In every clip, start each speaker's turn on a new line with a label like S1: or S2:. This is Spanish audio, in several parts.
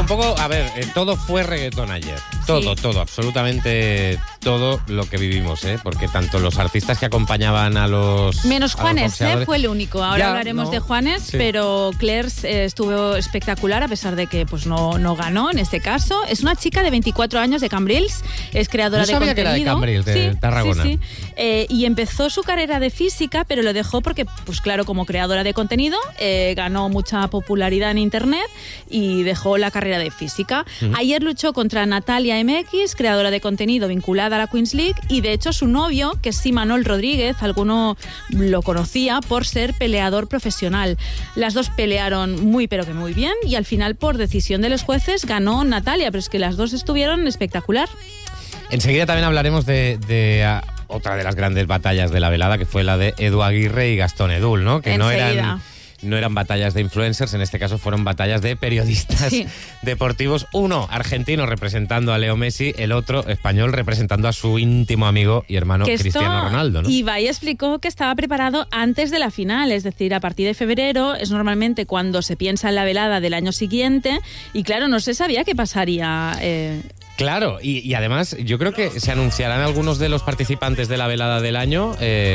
S1: tampoco, a ver, todo fue reggaetón ayer. Todo, absolutamente todo lo que vivimos, porque tanto los artistas que acompañaban a los...
S2: Menos Juanes, fue el único. Ahora hablaremos de Juanes,
S1: sí.
S2: Pero Claire estuvo espectacular a pesar de que pues no ganó en este caso. Es una chica de 24 años de Cambrils, es creadora de contenido.
S1: Que era de Cambrils, de Tarragona.
S2: Sí. Y empezó su carrera de física, pero lo dejó porque, pues claro, como creadora de contenido, ganó mucha popularidad en internet y dejó la carrera de física. Ayer luchó contra Natalia MX, creadora de contenido vinculada a la Queens League, y de hecho su novio, que es Imanol Rodríguez, alguno lo conocía por ser peleador profesional. Las dos pelearon muy pero que muy bien y al final por decisión de los jueces ganó Natalia, pero es que las dos estuvieron espectacular.
S1: Enseguida también hablaremos de otra de las grandes batallas de la velada, que fue la de Edu Aguirre y Gastón Edul, ¿no? Que no eran batallas de influencers, en este caso fueron batallas de periodistas deportivos. Uno argentino representando a Leo Messi, el otro español representando a su íntimo amigo y hermano Cristiano Ronaldo, ¿no?
S2: Ibai explicó que estaba preparado antes de la final, es decir, a partir de febrero es normalmente cuando se piensa en la velada del año siguiente y claro, no se sabía qué pasaría.
S1: Claro, y además yo creo que se anunciarán algunos de los participantes de la velada del año.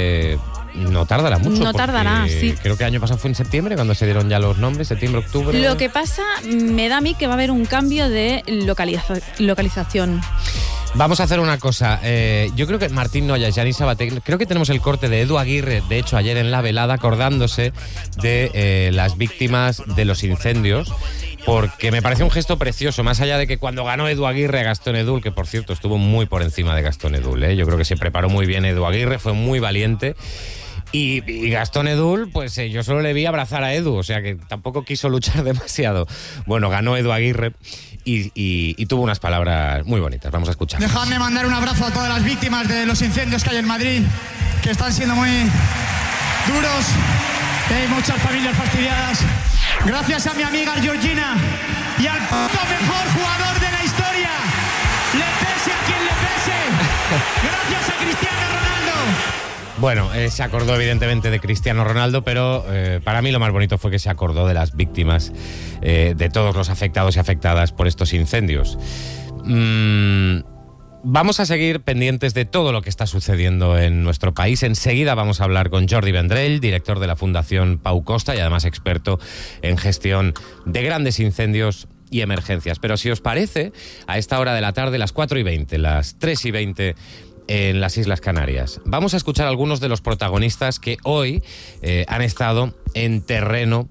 S1: No tardará mucho.
S2: No tardará, sí.
S1: Creo que el año pasado fue en septiembre cuando se dieron ya los nombres, septiembre, octubre.
S2: Lo que pasa, me da a mí que va a haber un cambio de localización.
S1: Vamos a hacer una cosa. Yo creo que Martín Noya y Yanis Sabaté, creo que tenemos el corte de Edu Aguirre, de hecho ayer en la velada, acordándose de las víctimas de los incendios, porque me parece un gesto precioso, más allá de que cuando ganó Edu Aguirre a Gastón Edul, que por cierto estuvo muy por encima de Gastón Edul, yo creo que se preparó muy bien Edu Aguirre, fue muy valiente. Y Gastón Edul, pues yo solo le vi abrazar a Edu, o sea que tampoco quiso luchar demasiado. Bueno, ganó Edu Aguirre y tuvo unas palabras muy bonitas. Vamos a escuchar.
S3: Dejadme mandar un abrazo a todas las víctimas de los incendios que hay en Madrid, que están siendo muy duros, hay muchas familias fastidiadas. Gracias a mi amiga Georgina y al mejor jugador de la historia, le pese a quien le pese. Gracias a Cristiano Ronaldo.
S1: Bueno, se acordó evidentemente de Cristiano Ronaldo, pero para mí lo más bonito fue que se acordó de las víctimas, de todos los afectados y afectadas por estos incendios. Vamos a seguir pendientes de todo lo que está sucediendo en nuestro país. Enseguida vamos a hablar con Jordi Vendrell, director de la Fundación Pau Costa y además experto en gestión de grandes incendios y emergencias. Pero si os parece, a esta hora de la tarde, las 4:20, las 3:20... en las Islas Canarias. Vamos a escuchar a algunos de los protagonistas que hoy han estado en terreno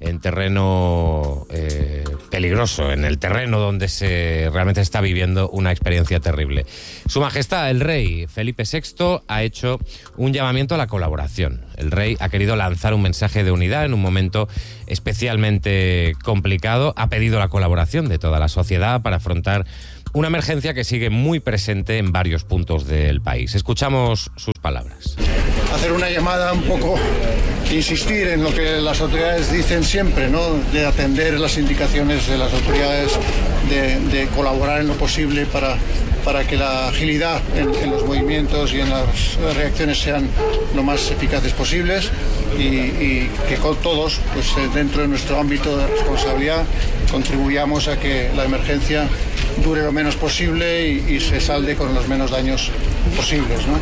S1: peligroso, en el terreno donde realmente está viviendo una experiencia terrible. Su Majestad, el Rey Felipe VI, ha hecho un llamamiento a la colaboración. El Rey ha querido lanzar un mensaje de unidad en un momento especialmente complicado. Ha pedido la colaboración de toda la sociedad para afrontar una emergencia que sigue muy presente en varios puntos del país. Escuchamos sus palabras.
S4: Hacer una llamada un poco, insistir en lo que las autoridades dicen siempre, ¿no? De atender las indicaciones de las autoridades, de colaborar en lo posible para que la agilidad en los movimientos y en las reacciones sean lo más eficaces posibles y que con todos, pues dentro de nuestro ámbito de responsabilidad, contribuyamos a que la emergencia dure lo menos posible y se salde con los menos daños posibles, ¿no?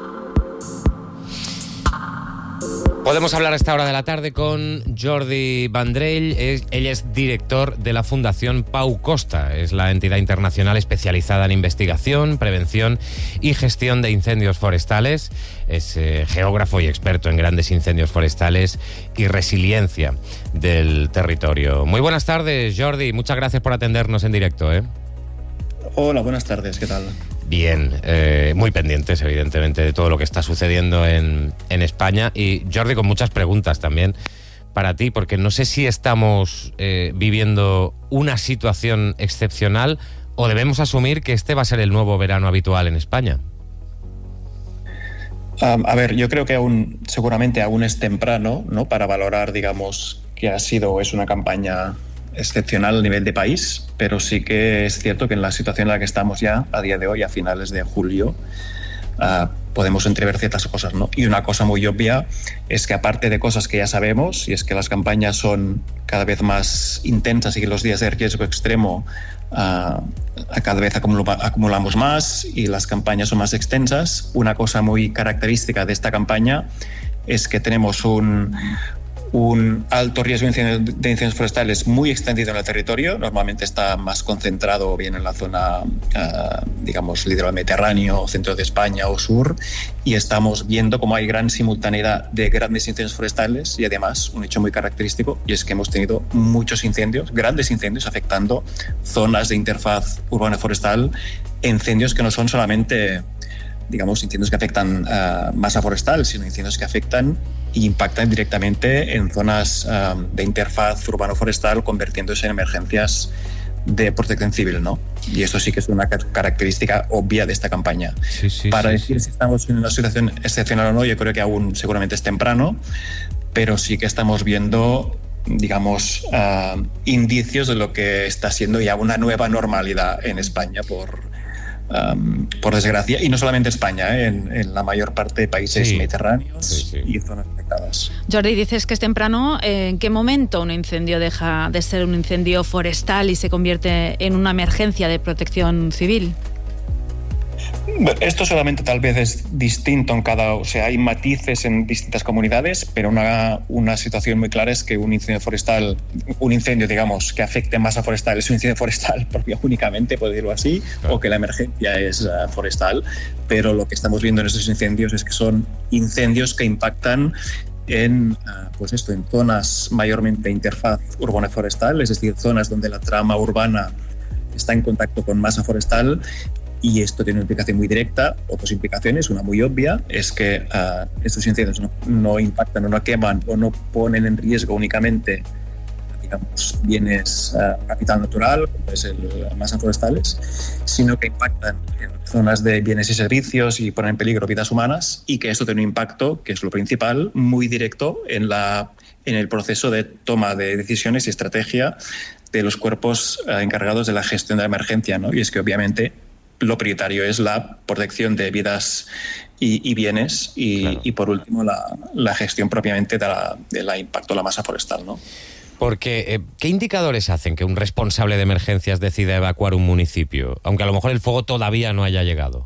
S1: Podemos hablar a esta hora de la tarde con Jordi Vendrell. Ella es director de la Fundación Pau Costa. Es la entidad internacional especializada en investigación, prevención y gestión de incendios forestales. Es geógrafo y experto en grandes incendios forestales y resiliencia del territorio. Muy buenas tardes, Jordi. Muchas gracias por atendernos en directo,
S5: Hola, buenas tardes. ¿Qué tal?
S1: Bien, muy pendientes evidentemente de todo lo que está sucediendo en España y Jordi, con muchas preguntas también para ti, porque no sé si estamos viviendo una situación excepcional o debemos asumir que este va a ser el nuevo verano habitual en España.
S5: A ver, yo creo que seguramente aún es temprano, ¿no?, para valorar, digamos, que es una campaña excepcional a nivel de país, pero sí que es cierto que en la situación en la que estamos ya a día de hoy, a finales de julio, podemos entrever ciertas cosas, ¿no? Y una cosa muy obvia es que, aparte de cosas que ya sabemos, y es que las campañas son cada vez más intensas y que los días de riesgo extremo cada vez acumulamos más y las campañas son más extensas, una cosa muy característica de esta campaña es que tenemos un alto riesgo de incendios forestales muy extendido en el territorio. Normalmente está más concentrado bien en la zona, digamos, litoral mediterráneo, centro de España o sur, y estamos viendo cómo hay gran simultaneidad de grandes incendios forestales y además un hecho muy característico, y es que hemos tenido muchos incendios, grandes incendios afectando zonas de interfaz urbano-forestal, incendios que no son solamente, digamos, incendios que afectan masa forestal, sino incendios que afectan e impactan directamente en zonas de interfaz urbano-forestal, convirtiéndose en emergencias de protección civil, ¿no? Y eso sí que es una característica obvia de esta campaña. Para decir si estamos en una situación excepcional o no, yo creo que aún seguramente es temprano, pero sí que estamos viendo, digamos, indicios de lo que está siendo ya una nueva normalidad en España, por desgracia, y no solamente España, en la mayor parte de países mediterráneos y zonas afectadas.
S2: Jordi, dices que es temprano. ¿En qué momento un incendio deja de ser un incendio forestal y se convierte en una emergencia de protección civil?
S5: Esto solamente tal vez es distinto en o sea, hay matices en distintas comunidades, pero una situación muy clara es que un incendio, digamos, que afecte masa forestal es un incendio forestal propio únicamente, por decirlo así, o que la emergencia es forestal, pero lo que estamos viendo en estos incendios es que son incendios que impactan en zonas mayormente de interfaz urbano-forestal, es decir, zonas donde la trama urbana está en contacto con masa forestal. Y esto tiene una implicación muy directa. Otras implicaciones, una muy obvia, es que estos incendios no impactan o no queman o no ponen en riesgo únicamente, digamos, bienes capital natural, como es las masas forestales, sino que impactan en zonas de bienes y servicios y ponen en peligro vidas humanas, y que esto tiene un impacto, que es lo principal, muy directo en el proceso de toma de decisiones y estrategia de los cuerpos encargados de la gestión de la emergencia, ¿no? Y es que obviamente lo prioritario es la protección de vidas y bienes y por último la gestión propiamente del impacto de la masa forestal, ¿no?
S1: Porque, ¿qué indicadores hacen que un responsable de emergencias decida evacuar un municipio, aunque a lo mejor el fuego todavía no haya llegado?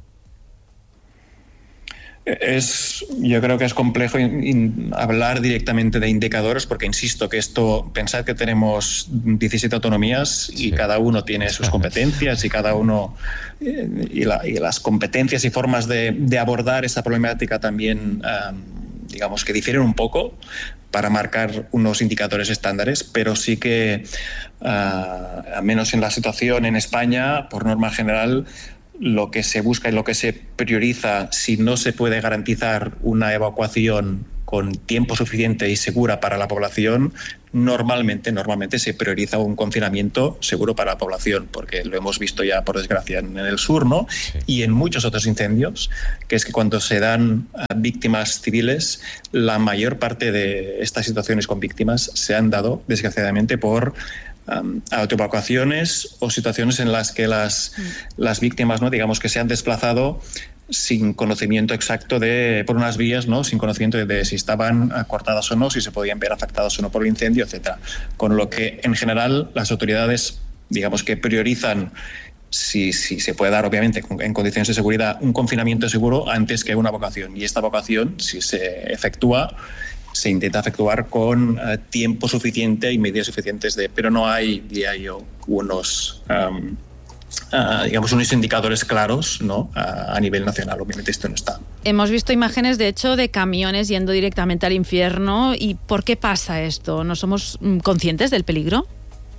S5: Yo creo que es complejo hablar directamente de indicadores porque, insisto, que pensad que tenemos 17 autonomías y cada uno tiene sus competencias y cada uno y las competencias y formas de abordar esa problemática también, digamos, que difieren un poco para marcar unos indicadores estándares, pero sí que, al menos en la situación en España, por norma general, lo que se busca y lo que se prioriza, si no se puede garantizar una evacuación con tiempo suficiente y segura para la población, normalmente se prioriza un confinamiento seguro para la población, porque lo hemos visto ya, por desgracia, en el sur, ¿no? Sí. Y en muchos otros incendios, que es que cuando se dan víctimas civiles, la mayor parte de estas situaciones con víctimas se han dado, desgraciadamente, por autoevacuaciones o situaciones en las que las víctimas, ¿no?, digamos, que se han desplazado sin conocimiento exacto por unas vías, ¿no?, sin conocimiento de si estaban cortadas o no, si se podían ver afectadas o no por el incendio, etcétera. Con lo que, en general, las autoridades, digamos, que priorizan, si se puede dar, obviamente, en condiciones de seguridad, un confinamiento seguro antes que una evacuación. Y esta evacuación, si se efectúa, se intenta efectuar con tiempo suficiente y medidas suficientes pero no hay, diría yo, unos indicadores claros, ¿no?, a nivel nacional. Obviamente esto no está.
S2: Hemos visto imágenes, de hecho, de camiones yendo directamente al infierno. ¿Y por qué pasa esto? ¿No somos conscientes del peligro?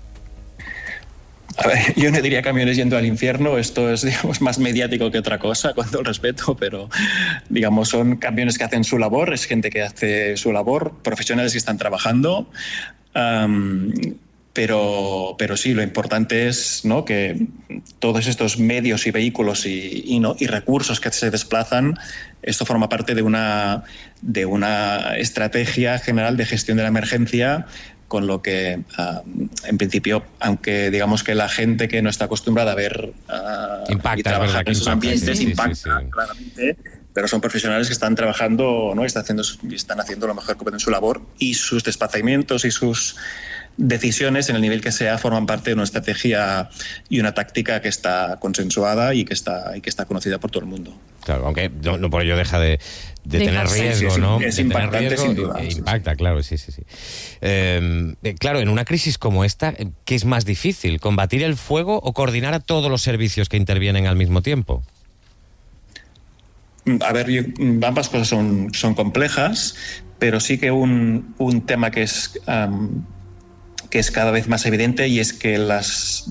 S5: A ver, yo no diría camiones yendo al infierno, esto es, digamos, más mediático que otra cosa, con todo el respeto, pero, digamos, son camiones que hacen su labor, es gente que hace su labor, profesionales que están trabajando, pero sí, lo importante es, ¿no?, que todos estos medios y vehículos y recursos que se desplazan, esto forma parte de una estrategia general de gestión de la emergencia, con lo que, en principio, aunque digamos que la gente que no está acostumbrada a ver y trabajar en esos ambientes, impacta claramente, pero son profesionales que están trabajando, ¿no? Están haciendo lo mejor que pueden su labor, y sus desplazamientos y sus decisiones, en el nivel que sea, forman parte de una estrategia y una táctica que está consensuada y que está conocida por todo el mundo.
S1: Claro, aunque no por ello deja de tener riesgo,
S5: sí,
S1: ¿no?
S5: Es impactante, sin duda.
S1: Impacta, claro, sí. Claro, en una crisis como esta, ¿qué es más difícil? ¿Combatir el fuego o coordinar a todos los servicios que intervienen al mismo tiempo?
S5: A ver, ambas cosas son complejas, pero sí que un tema que es cada vez más evidente, y es que los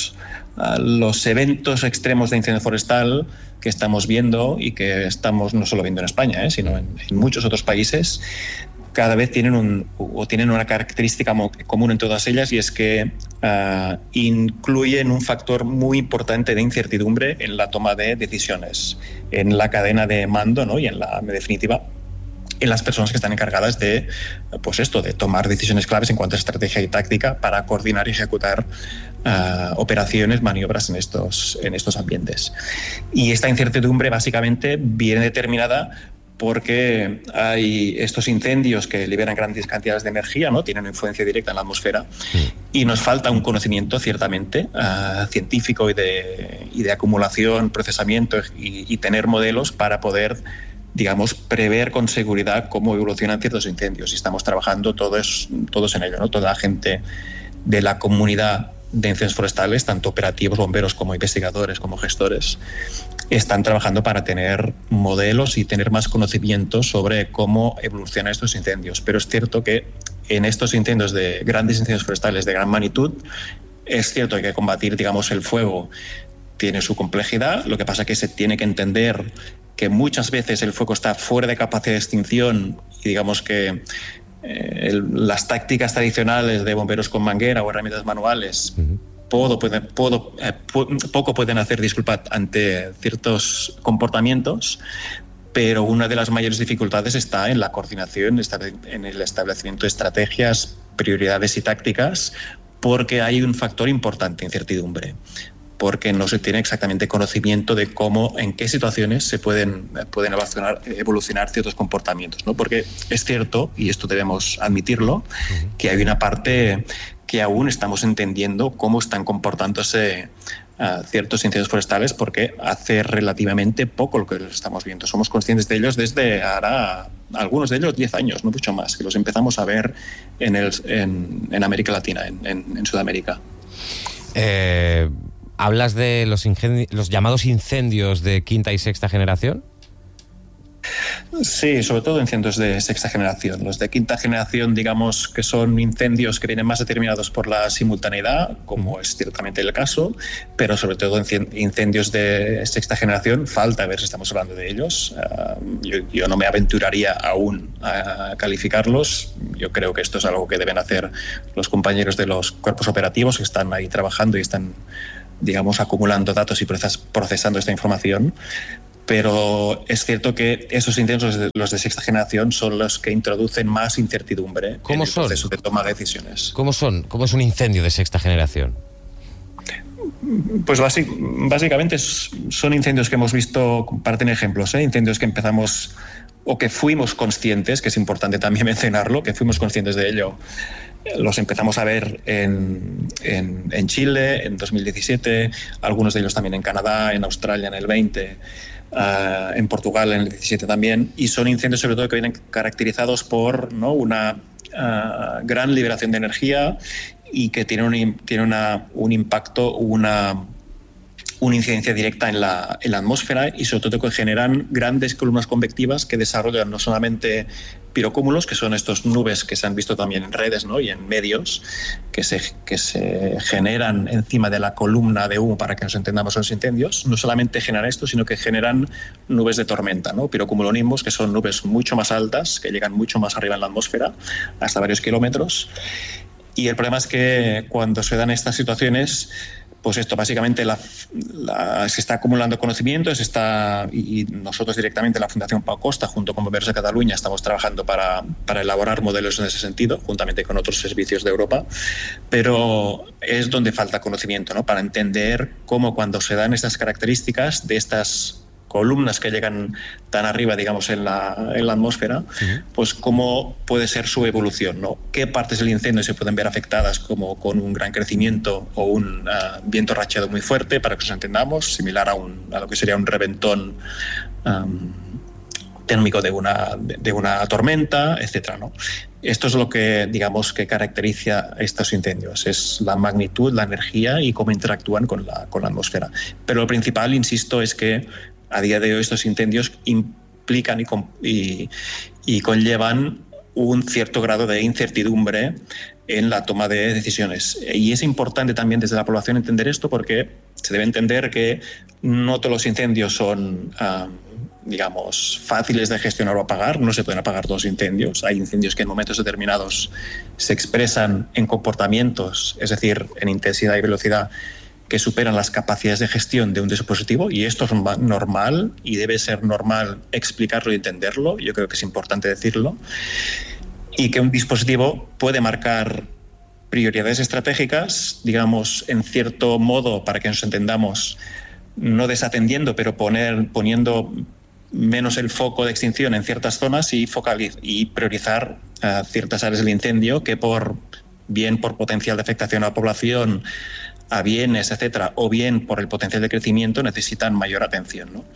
S5: eventos extremos de incendio forestal que estamos viendo, y que estamos no solo viendo en España, sino en muchos otros países, cada vez tienen una característica común en todas ellas, y es que incluyen un factor muy importante de incertidumbre en la toma de decisiones, en la cadena de mando, ¿no? Y en definitiva, en las personas que están encargadas de tomar decisiones claves en cuanto a estrategia y táctica para coordinar y ejecutar operaciones, maniobras en estos ambientes. Y esta incertidumbre básicamente viene determinada porque hay estos incendios que liberan grandes cantidades de energía, ¿no? Tienen influencia directa en la atmósfera, y nos falta un conocimiento ciertamente científico y de acumulación, procesamiento y tener modelos para poder, digamos, prever con seguridad cómo evolucionan ciertos incendios, y estamos trabajando todos en ello, ¿no? Toda la gente de la comunidad de incendios forestales, tanto operativos, bomberos, como investigadores, como gestores, están trabajando para tener modelos y tener más conocimiento sobre cómo evolucionan estos incendios. Pero es cierto que en estos incendios grandes incendios forestales de gran magnitud, es cierto que combatir, digamos, el fuego tiene su complejidad. Lo que pasa es que se tiene que entender que muchas veces el fuego está fuera de capacidad de extinción, y digamos que las tácticas tradicionales de bomberos con manguera o herramientas manuales poco pueden hacer, ante ciertos comportamientos, pero una de las mayores dificultades está en la coordinación, en el establecimiento de estrategias, prioridades y tácticas, porque hay un factor importante, incertidumbre, porque no se tiene exactamente conocimiento de cómo, en qué situaciones se pueden evolucionar ciertos comportamientos, ¿no? Porque es cierto, y esto debemos admitirlo, que hay una parte que aún estamos entendiendo cómo están comportándose ciertos incendios forestales, porque hace relativamente poco lo que los estamos viendo. Somos conscientes de ellos desde ahora, algunos de ellos 10 años, no mucho más, que los empezamos a ver en América Latina, en Sudamérica.
S1: ¿Hablas de los llamados incendios de quinta y sexta generación?
S5: Sí, sobre todo incendios de sexta generación. Los de quinta generación, digamos que son incendios que vienen más determinados por la simultaneidad, como es ciertamente el caso, pero sobre todo incendios de sexta generación, falta ver si estamos hablando de ellos. Yo no me aventuraría aún a calificarlos. Yo creo que esto es algo que deben hacer los compañeros de los cuerpos operativos que están ahí trabajando y están, digamos, acumulando datos y procesando esta información. Pero es cierto que esos incendios, los de sexta generación, son los que introducen más incertidumbre en el proceso de toma de decisiones.
S1: ¿Cómo son? ¿Cómo es un incendio de sexta generación?
S5: Pues básicamente son incendios que hemos visto, para tener ejemplos, incendios que empezamos o que fuimos conscientes, que es importante también mencionarlo, que fuimos conscientes de ello. Los empezamos a ver en Chile en 2017, algunos de ellos también en Canadá, en Australia en el 20, en Portugal en el 17 también, y son incendios sobre todo que vienen caracterizados por, ¿no?, una gran liberación de energía y que tienen un impacto, una incidencia directa en la atmósfera, y sobre todo que generan grandes columnas convectivas que desarrollan no solamente pirocúmulos, que son estas nubes que se han visto también en redes, ¿no?, y en medios, que se generan encima de la columna de humo, para que nos entendamos los incendios. No solamente generan esto, sino que generan nubes de tormenta, ¿no?, pirocumulonimbos, que son nubes mucho más altas, que llegan mucho más arriba en la atmósfera, hasta varios kilómetros. Y el problema es que cuando se dan estas situaciones, pues esto básicamente se está acumulando conocimiento, y nosotros directamente en la Fundación Pau Costa, junto con Bomberos de Cataluña, estamos trabajando para elaborar modelos en ese sentido, juntamente con otros servicios de Europa, pero es donde falta conocimiento, ¿no?, para entender cómo, cuando se dan estas características de estas columnas que llegan tan arriba, digamos, en la atmósfera, pues cómo puede ser su evolución, ¿no? ¿Qué partes del incendio se pueden ver afectadas como con un gran crecimiento o un viento racheado muy fuerte, para que nos entendamos, similar a lo que sería un reventón térmico de una tormenta, etcétera, ¿no? Esto es lo que, digamos, que caracteriza estos incendios, es la magnitud, la energía y cómo interactúan con la atmósfera. Pero lo principal, insisto, es que a día de hoy estos incendios implican y conllevan un cierto grado de incertidumbre en la toma de decisiones. Y es importante también desde la población entender esto, porque se debe entender que no todos los incendios son digamos, fáciles de gestionar o apagar. No se pueden apagar todos los incendios. Hay incendios que en momentos determinados se expresan en comportamientos, es decir, en intensidad y velocidad, que superan las capacidades de gestión de un dispositivo, y esto es normal y debe ser normal explicarlo y entenderlo. Yo creo que es importante decirlo. Y que un dispositivo puede marcar prioridades estratégicas, digamos, en cierto modo, para que nos entendamos, no desatendiendo, pero poniendo menos el foco de extinción en ciertas zonas y priorizar ciertas áreas del incendio que bien por potencial de afectación a la población, a bienes, etcétera, o bien por el potencial de crecimiento necesitan mayor atención, ¿no?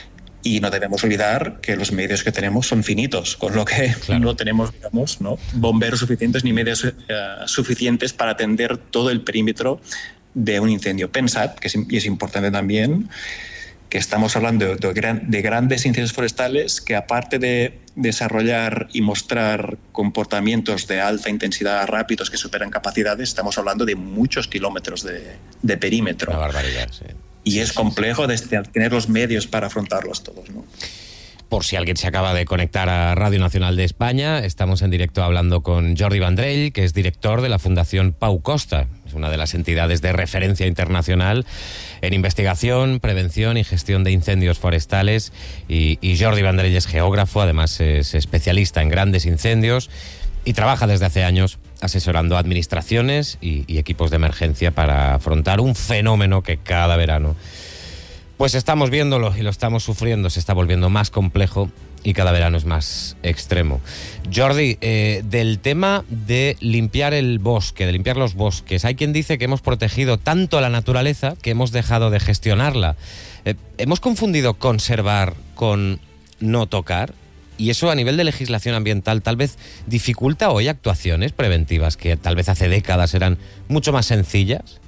S5: Y no debemos olvidar que los medios que tenemos son finitos, con lo que no tenemos, digamos, ¿no?, bomberos suficientes ni medios suficientes para atender todo el perímetro de un incendio. Pensad, y es importante también, que estamos hablando de grandes incendios forestales que, aparte de desarrollar y mostrar comportamientos de alta intensidad rápidos que superan capacidades, estamos hablando de muchos kilómetros de perímetro.
S1: Una barbaridad, sí.
S5: Y es complejo tener los medios para afrontarlos todos, ¿no?
S1: Por si alguien se acaba de conectar a Radio Nacional de España, estamos en directo hablando con Jordi Vendrell, que es director de la Fundación Pau Costa. Es una de las entidades de referencia internacional en investigación, prevención y gestión de incendios forestales. Y Jordi Vendrell es geógrafo, además es especialista en grandes incendios y trabaja desde hace años asesorando a administraciones y equipos de emergencia para afrontar un fenómeno que cada verano pues estamos viéndolo y lo estamos sufriendo, se está volviendo más complejo y cada verano es más extremo. Jordi, del tema de limpiar el bosque, de limpiar los bosques, hay quien dice que hemos protegido tanto a la naturaleza que hemos dejado de gestionarla. ¿Hemos confundido conservar con no tocar? Y eso, a nivel de legislación ambiental, tal vez dificulta hoy actuaciones preventivas que tal vez hace décadas eran mucho más sencillas.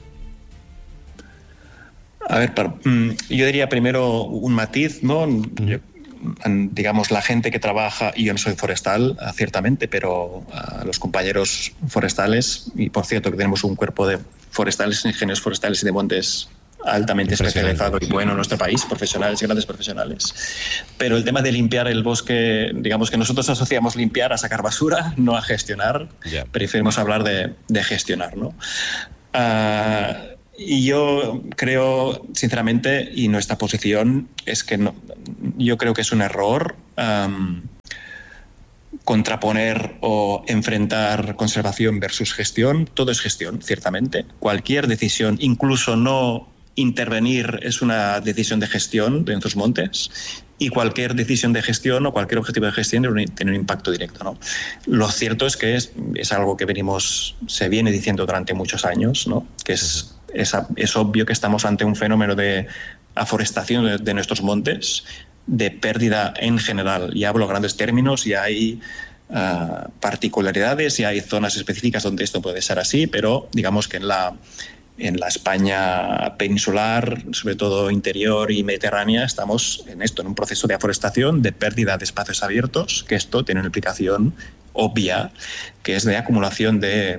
S5: A ver, yo diría primero un matiz, ¿no? Digamos, la gente que trabaja, y yo no soy forestal, ciertamente, pero los compañeros forestales, y por cierto que tenemos un cuerpo de forestales, ingenieros forestales y de montes altamente especializado y bueno en nuestro país, profesionales, grandes profesionales. Pero el tema de limpiar el bosque, digamos que nosotros asociamos limpiar a sacar basura, no a gestionar. Yeah. Preferimos hablar de gestionar, ¿no? Y yo creo, sinceramente, y nuestra posición es que yo creo que es un error contraponer o enfrentar conservación versus gestión. Todo es gestión, ciertamente. Cualquier decisión, incluso no intervenir, es una decisión de gestión de nuestros montes, y cualquier decisión de gestión o cualquier objetivo de gestión tiene un impacto directo, ¿no? Lo cierto es que es algo que se viene diciendo durante muchos años, ¿no? Que es obvio que estamos ante un fenómeno de aforestación de nuestros montes, de pérdida en general. Y hablo en grandes términos, y hay particularidades y hay zonas específicas donde esto puede ser así, pero digamos que en la España peninsular, sobre todo interior y mediterránea, estamos en un proceso de aforestación, de pérdida de espacios abiertos, que esto tiene una implicación obvia, que es de acumulación de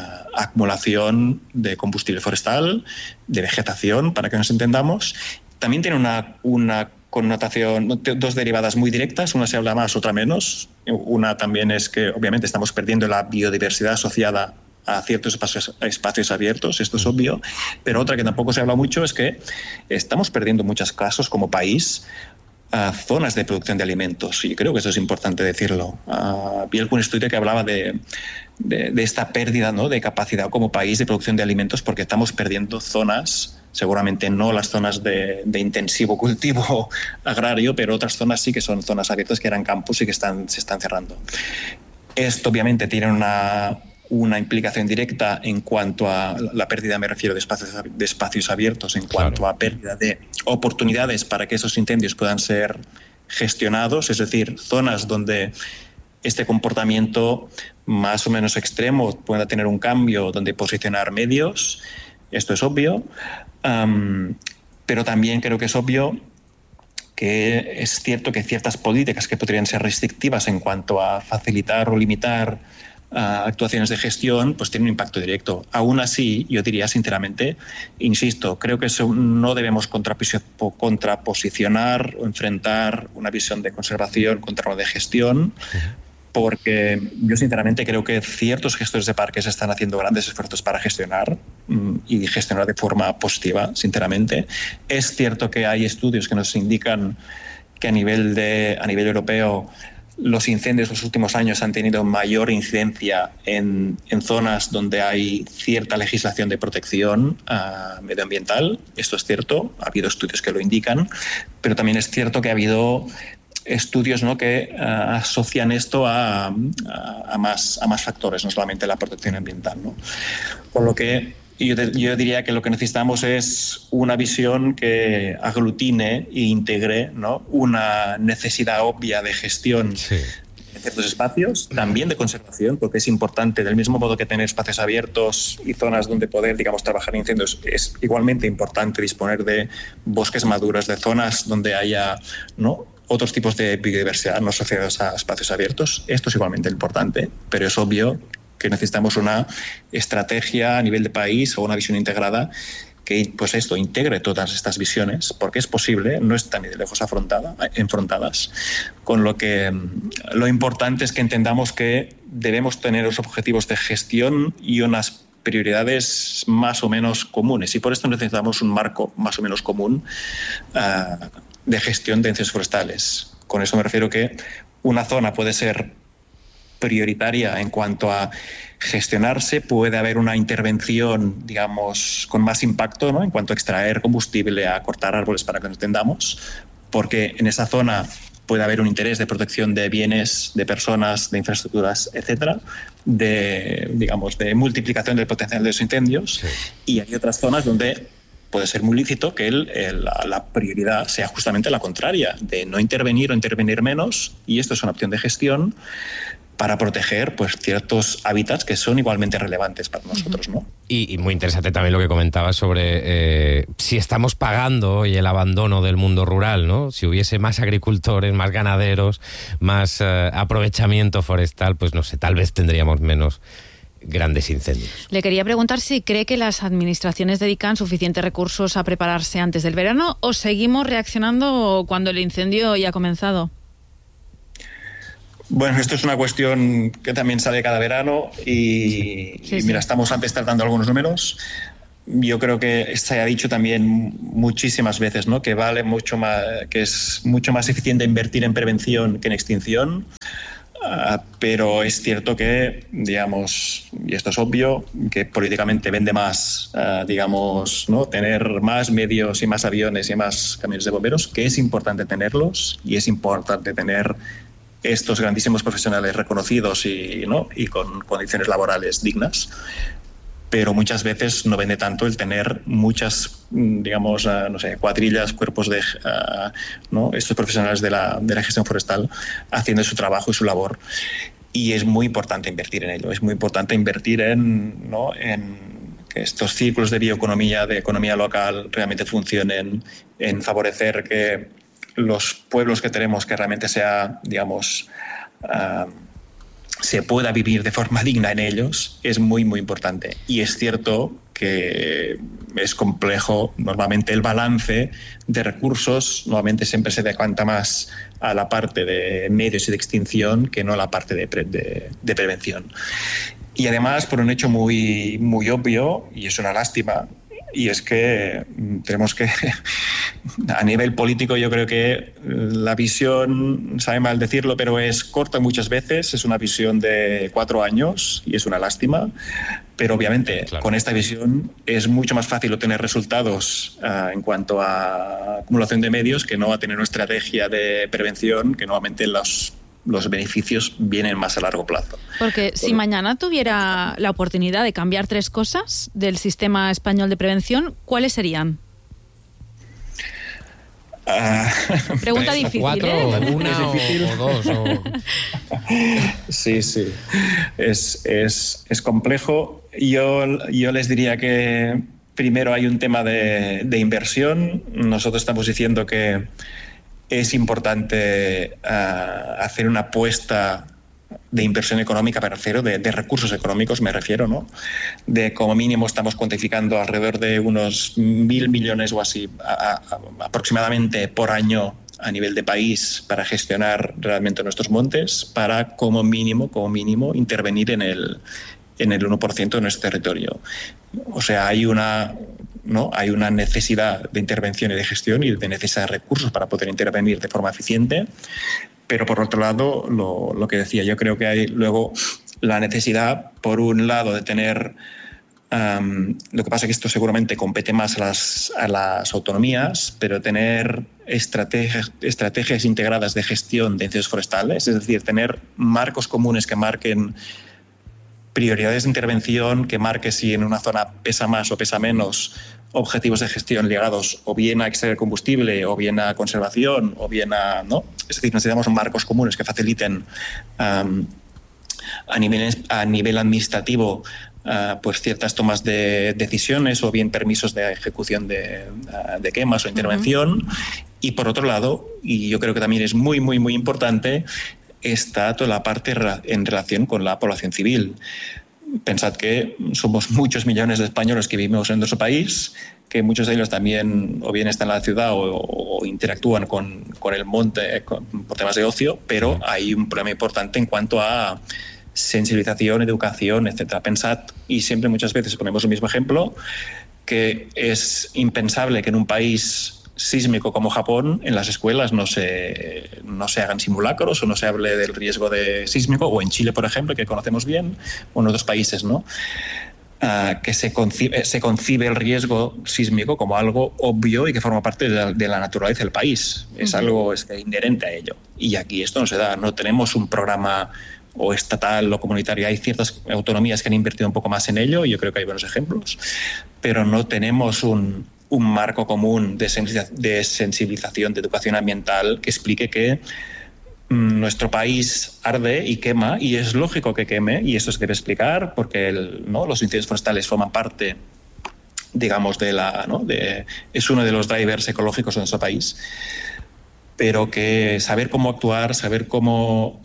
S5: combustible forestal, de vegetación, para que nos entendamos. También tiene una connotación, dos derivadas muy directas, una se habla más, otra menos. Una también es que obviamente estamos perdiendo la biodiversidad asociada a ciertos espacios abiertos, esto es obvio, pero otra que tampoco se habla mucho es que estamos perdiendo en muchos casos como país zonas de producción de alimentos, y creo que eso es importante decirlo. Vi algún estudio que hablaba de esta pérdida, ¿no?, de capacidad como país de producción de alimentos, porque estamos perdiendo zonas seguramente no las zonas de intensivo cultivo agrario, pero otras zonas sí que son zonas abiertas que eran campus y que se están cerrando. Esto obviamente tiene una implicación directa en cuanto a la pérdida, me refiero, de espacios abiertos, en cuanto a pérdida de oportunidades para que esos incendios puedan ser gestionados, es decir, zonas donde este comportamiento más o menos extremo pueda tener un cambio donde posicionar medios. Esto es obvio, pero también creo que es obvio que es cierto que ciertas políticas que podrían ser restrictivas en cuanto a facilitar o limitar actuaciones de gestión, pues tienen un impacto directo. Aún así, yo diría sinceramente, insisto, creo que no debemos contraposicionar o enfrentar una visión de conservación contra una de gestión, porque yo sinceramente creo que ciertos gestores de parques están haciendo grandes esfuerzos para gestionar y gestionar de forma positiva, sinceramente. Es cierto que hay estudios que nos indican que a nivel europeo los incendios en los últimos años han tenido mayor incidencia en zonas donde hay cierta legislación de protección medioambiental. Esto es cierto, ha habido estudios que lo indican, pero también es cierto que ha habido estudios, ¿no?, que asocian esto a más factores, no solamente la protección ambiental, ¿no? Por lo que yo diría que lo que necesitamos es una visión que aglutine e integre, ¿no?, una necesidad obvia de gestión en ciertos espacios, también de conservación, porque es importante, del mismo modo que tener espacios abiertos y zonas donde poder, digamos, trabajar en incendios, es igualmente importante disponer de bosques maduros, de zonas donde haya, ¿no?, otros tipos de biodiversidad no asociados a espacios abiertos. Esto es igualmente importante, pero es obvio que necesitamos una estrategia a nivel de país o una visión integrada que, pues esto, integre todas estas visiones, porque es posible, no están ni de lejos enfrentadas. Con lo que lo importante es que entendamos que debemos tener los objetivos de gestión y unas prioridades más o menos comunes, y por esto necesitamos un marco más o menos común de gestión de incendios forestales. Con eso me refiero que una zona puede ser prioritaria en cuanto a gestionarse, puede haber una intervención, digamos, con más impacto, ¿no?, en cuanto a extraer combustible, a cortar árboles para que nos entendamos, porque en esa zona puede haber un interés de protección de bienes, de personas, de infraestructuras, etcétera, de multiplicación del potencial de los incendios. Y hay otras zonas donde puede ser muy lícito que la prioridad sea justamente la contraria, de no intervenir o intervenir menos, y esto es una opción de gestión para proteger, pues, ciertos hábitats que son igualmente relevantes para nosotros, ¿no?
S1: Y muy interesante también lo que comentabas sobre si estamos pagando hoy el abandono del mundo rural, ¿no? Si hubiese más agricultores, más ganaderos, más aprovechamiento forestal, pues no sé, tal vez tendríamos menos grandes incendios.
S2: Le quería preguntar si cree que las administraciones dedican suficientes recursos a prepararse antes del verano o seguimos reaccionando cuando el incendio ya ha comenzado.
S5: Bueno, esto es una cuestión que también sale cada verano y mira, estamos antes tratando algunos números. Yo creo que se ha dicho también muchísimas veces, ¿no?, que vale mucho más, que es mucho más eficiente invertir en prevención que en extinción. Pero es cierto que, digamos, y esto es obvio, que políticamente vende más, digamos, ¿no?, tener más medios y más aviones y más camiones de bomberos, que es importante tenerlos y es importante tener estos grandísimos profesionales reconocidos y con condiciones laborales dignas, pero muchas veces no vende tanto el tener muchas, digamos, cuadrillas, cuerpos de estos profesionales de la gestión forestal haciendo su trabajo y su labor. Y es muy importante invertir en ello, es muy importante invertir en que estos ciclos de bioeconomía, de economía local, realmente funcionen, en favorecer que los pueblos que tenemos, que realmente sea, digamos, se pueda vivir de forma digna en ellos, es muy, muy importante. Y es cierto que es complejo, normalmente el balance de recursos normalmente siempre se decanta más a la parte de medios y de extinción que no a la parte de prevención. Y además, por un hecho muy, muy obvio, y es una lástima, y es que tenemos que, a nivel político, yo creo que la visión, sabe mal decirlo, pero es corta muchas veces, es una visión de 4 años y es una lástima, pero obviamente con esta visión es mucho más fácil obtener resultados en cuanto a acumulación de medios que no a tener una estrategia de prevención que normalmente los beneficios vienen más a largo plazo.
S2: Porque si mañana tuviera la oportunidad de cambiar 3 cosas del sistema español de prevención, ¿cuáles serían? Pregunta
S1: 3 o
S2: difícil,
S1: 4,
S2: ¿eh?
S1: una o 2.
S5: Sí. Es complejo. Yo les diría que primero hay un tema de inversión. Nosotros estamos diciendo que es importante hacer una apuesta de inversión económica, me refiero, de recursos económicos, me refiero, ¿no? De como mínimo estamos cuantificando alrededor de unos 1.000 millones o así aproximadamente por año a nivel de país para gestionar realmente nuestros montes, para como mínimo intervenir en el 1% de nuestro territorio. O sea, hay una necesidad de intervención y de gestión y de necesidad de recursos para poder intervenir de forma eficiente. Pero por otro lado, lo que decía, yo creo que hay luego la necesidad, por un lado, de tener, lo que pasa es que esto seguramente compete más a las autonomías, pero tener estrategias integradas de gestión de incendios forestales, es decir, tener marcos comunes que marquen prioridades de intervención, que marque si en una zona pesa más o pesa menos objetivos de gestión ligados o bien a extraer combustible o bien a conservación o bien a... ¿no? Es decir, necesitamos marcos comunes que faciliten a nivel administrativo pues ciertas tomas de decisiones o bien permisos de ejecución de quemas o intervención. Y por otro lado, y yo creo que también es muy, muy, muy importante, está toda la parte en relación con la población civil. Pensad que somos muchos millones de españoles que vivimos en nuestro país, que muchos de ellos también o bien están en la ciudad o interactúan con el monte por temas de ocio, pero hay un problema importante en cuanto a sensibilización, educación, etcétera. Pensad, y siempre muchas veces ponemos el mismo ejemplo, que es impensable que en un país sísmico como Japón, en las escuelas no se hagan simulacros o no se hable del riesgo de sísmico, o en Chile, por ejemplo, que conocemos bien, o en otros países, ¿no? Que se concibe el riesgo sísmico como algo obvio y que forma parte de la naturaleza del país. Es algo inherente a ello. Y aquí esto no se da. No tenemos un programa o estatal o comunitario. Hay ciertas autonomías que han invertido un poco más en ello, y yo creo que hay buenos ejemplos, pero no tenemos un marco común de sensibilización, de educación ambiental que explique que nuestro país arde y quema, y es lógico que queme, y eso se debe explicar porque los incendios forestales forman parte, digamos, es uno de los drivers ecológicos de nuestro país, pero que saber cómo actuar, saber cómo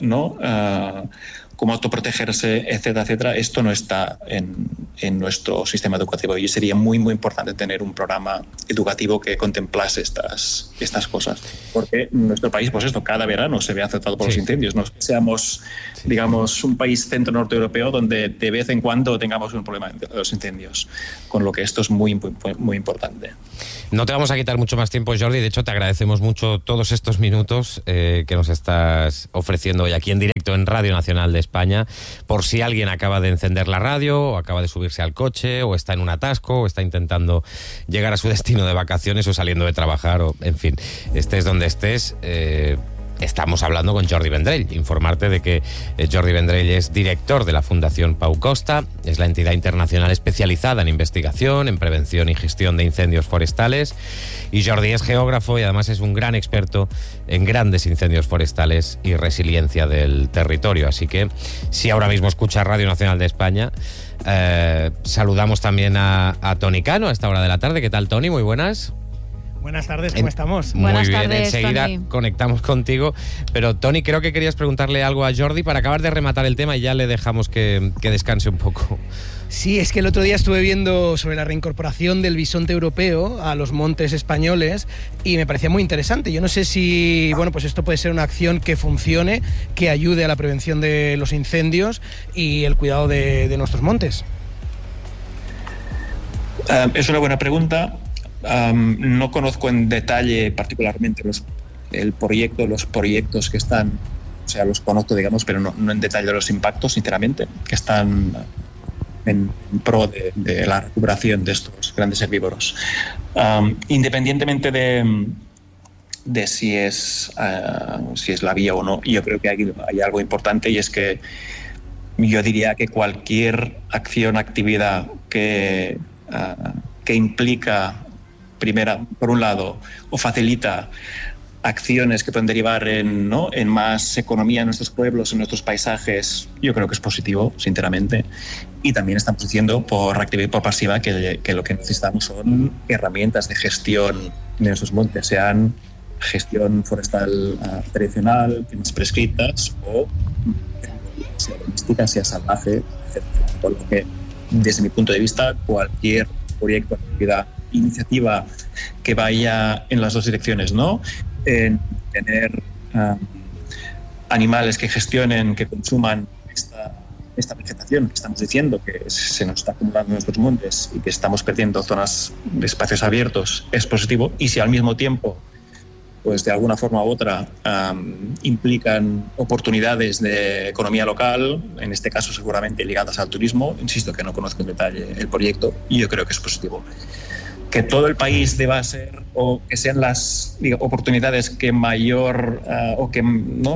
S5: autoprotegerse, etcétera, etcétera, esto no está en nuestro sistema educativo, y sería muy, muy importante tener un programa educativo que contemplase estas cosas, porque en nuestro país, pues esto, cada verano se ve afectado por los incendios. No seamos, digamos, un país centro-norte europeo donde de vez en cuando tengamos un problema de los incendios, con lo que esto es muy, muy, muy importante.
S1: No te vamos a quitar mucho más tiempo, Jordi. De hecho, te agradecemos mucho todos estos minutos que nos estás ofreciendo hoy aquí en directo en Radio Nacional de España. Por si alguien acaba de encender la radio, o acaba de subirse al coche, o está en un atasco, o está intentando llegar a su destino de vacaciones, o saliendo de trabajar, o en fin, estés donde estés, estamos hablando con Jordi Vendrell. Informarte de que Jordi Vendrell es director de la Fundación Pau Costa, es la entidad internacional especializada en investigación, en prevención y gestión de incendios forestales, y Jordi es geógrafo y además es un gran experto en grandes incendios forestales y resiliencia del territorio. Así que si ahora mismo escucha Radio Nacional de España, saludamos también a Toni Cano a esta hora de la tarde. ¿Qué tal, Toni? Muy buenas.
S6: Buenas tardes, ¿cómo estamos?
S1: Muy
S2: Buenas
S1: bien,
S2: tardes,
S1: enseguida
S2: Toni.
S1: conectamos contigo. Pero, Toni, creo que querías preguntarle algo a Jordi para acabar de rematar el tema y ya le dejamos que descanse un poco.
S6: Sí, es que el otro día estuve viendo sobre la reincorporación del bisonte europeo a los montes españoles y me parecía muy interesante. Yo no sé si, pues esto puede ser una acción que funcione, que ayude a la prevención de los incendios y el cuidado de nuestros montes.
S5: Es una buena pregunta. No conozco en detalle particularmente los proyectos que están, o sea, los conozco, digamos, pero no en detalle los impactos, sinceramente, que están en pro de la recuperación de estos grandes herbívoros. Independientemente de si es la vía o no, yo creo que hay algo importante, y es que yo diría que cualquier actividad que implica, por un lado, o facilita acciones que pueden derivar en más economía en nuestros pueblos, en nuestros paisajes, yo creo que es positivo, sinceramente. Y también estamos diciendo por activa y por pasiva que lo que necesitamos son herramientas de gestión de nuestros montes, sean gestión forestal tradicional, más prescritas, o sea doméstica, sea salvaje, etc. Por lo que, desde mi punto de vista, cualquier proyecto, actividad, iniciativa que vaya en las dos direcciones, ¿no? En tener animales que gestionen, que consuman esta vegetación que estamos diciendo que se nos está acumulando en nuestros montes y que estamos perdiendo zonas de espacios abiertos, es positivo. Y si al mismo tiempo, pues de alguna forma u otra, implican oportunidades de economía local, en este caso seguramente ligadas al turismo, insisto que no conozco en detalle el proyecto, y yo creo que es positivo. Que todo el país deba ser, o que sean las oportunidades que mayor o que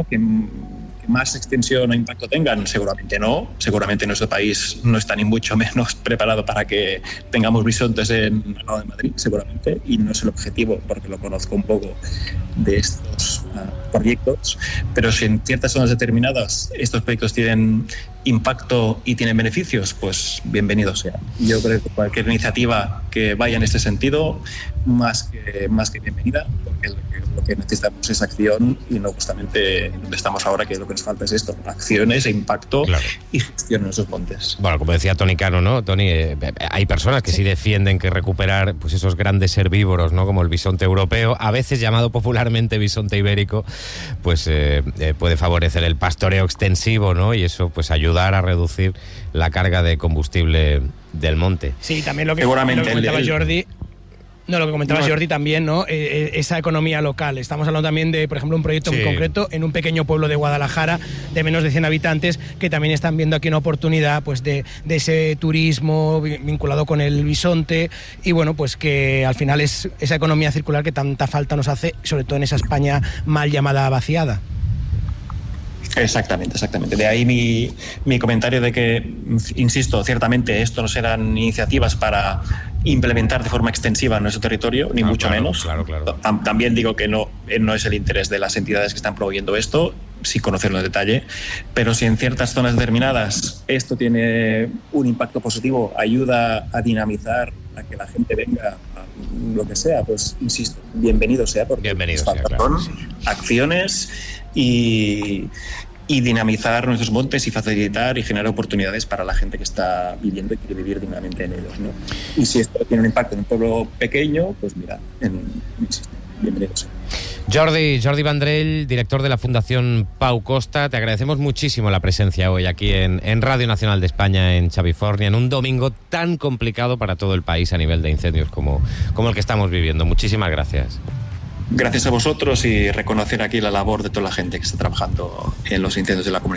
S5: más extensión o impacto tengan, seguramente no. Seguramente nuestro país no está ni mucho menos preparado para que tengamos bisontes en el lado de Madrid, seguramente, y no es el objetivo, porque lo conozco un poco de estos proyectos. Pero si en ciertas zonas determinadas estos proyectos tienen impacto y tienen beneficios, pues bienvenido sea. Yo creo que cualquier iniciativa que vaya en este sentido, más que bienvenida, porque lo que necesitamos es acción, y no justamente donde estamos ahora, que lo que nos falta es esto: acciones e impacto, claro, y gestión en esos montes.
S1: Bueno, como decía Toni Cano, ¿no? Toni, hay personas que sí defienden que recuperar pues esos grandes herbívoros, ¿no? Como el bisonte europeo, a veces llamado popularmente bisonte ibérico, pues puede favorecer el pastoreo extensivo, ¿no? Y eso pues ayudar a reducir la carga de combustible del monte.
S6: Sí, también lo que comentaba Jordi. No, lo que comentabas, Jordi, también, ¿no? Esa economía local. Estamos hablando también de, por ejemplo, un proyecto muy concreto en un pequeño pueblo de Guadalajara de menos de 100 habitantes, que también están viendo aquí una oportunidad, pues, de ese turismo vinculado con el bisonte, y bueno, pues que al final es esa economía circular que tanta falta nos hace, sobre todo en esa España mal llamada vaciada.
S5: Exactamente. De ahí mi comentario de que, insisto, ciertamente esto no serán iniciativas para implementar de forma extensiva en nuestro territorio, ni mucho menos. Claro. También digo que no es el interés de las entidades que están promoviendo esto, sin conocerlo en detalle, pero si en ciertas zonas determinadas esto tiene un impacto positivo, ayuda a dinamizar, a que la gente venga, a lo que sea, pues insisto, bienvenido sea, porque son acciones y dinamizar nuestros montes y facilitar y generar oportunidades para la gente que está viviendo y quiere vivir dignamente en ellos, ¿no? Y si esto tiene un impacto en un pueblo pequeño, pues mira, bienvenidos.
S1: Jordi Vendrell, director de la Fundación Pau Costa, te agradecemos muchísimo la presencia hoy aquí en Radio Nacional de España, en Chavifornia, en un domingo tan complicado para todo el país a nivel de incendios como el que estamos viviendo. Muchísimas gracias.
S5: Gracias a vosotros, y reconocer aquí la labor de toda la gente que está trabajando en los incendios de la comunidad.